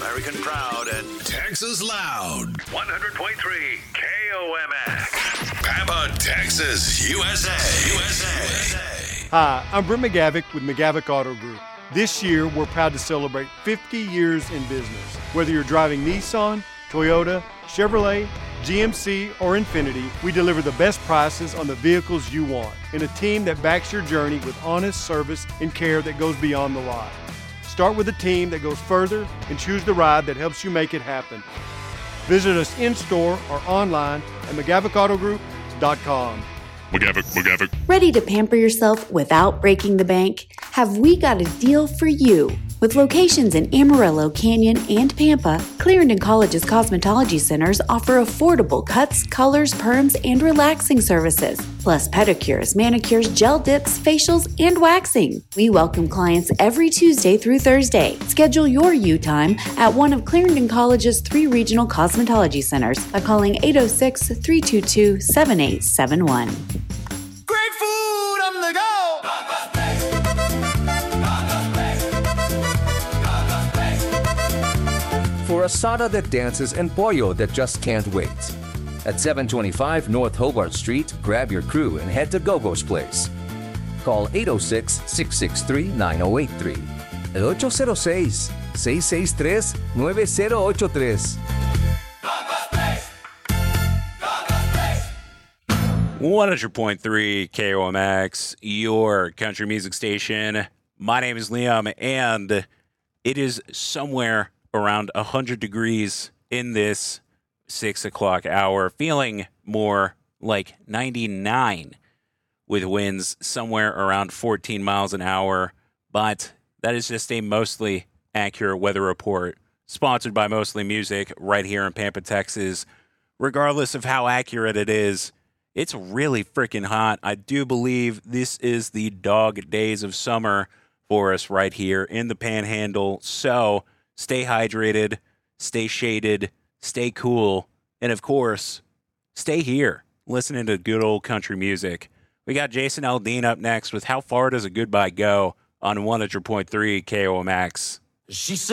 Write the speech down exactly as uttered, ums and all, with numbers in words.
American proud and Texas loud. one hundred point three K O M X. Pampa, Texas, U S A. U S A. U S A. Hi, I'm Brent McGavick with McGavick Auto Group. This year, we're proud to celebrate fifty years in business. Whether you're driving Nissan, Toyota, Chevrolet, G M C, or Infiniti, we deliver the best prices on the vehicles you want in a team that backs your journey with honest service and care that goes beyond the lot. Start with a team that goes further and choose the ride that helps you make it happen. Visit us in-store or online at McGavick Auto Group dot com. McGavick, McGavick. Ready to pamper yourself without breaking the bank? Have we got a deal for you? With locations in Amarillo, Canyon, and Pampa, Clarendon College's cosmetology centers offer affordable cuts, colors, perms, and relaxing services, plus pedicures, manicures, gel dips, facials, and waxing. We welcome clients every Tuesday through Thursday. Schedule your you time at one of Clarendon College's three regional cosmetology centers by calling eight oh six, three two two, seven eight seven one. Great food on the go! For asada that dances and pollo that just can't wait. At seven twenty-five North Hobart Street, grab your crew and head to Gogo's Place. Call eight oh six, six six three, nine oh eight three. El eight oh six, six six three, nine oh eight three. one hundred point three K O M X, your country music station. My name is Liam, and it is somewhere around one hundred degrees in this six o'clock hour, feeling more like ninety-nine with winds somewhere around fourteen miles an hour. But that is just a mostly accurate weather report, sponsored by Mostly Music right here in Pampa, Texas. Regardless of how accurate it is, it's really freaking hot. I do believe this is the dog days of summer for us right here in the Panhandle. So stay hydrated, stay shaded, stay cool, and of course, stay here listening to good old country music. We got Jason Aldean up next with How Far Does a Goodbye Go on one hundred point three K O M X. She said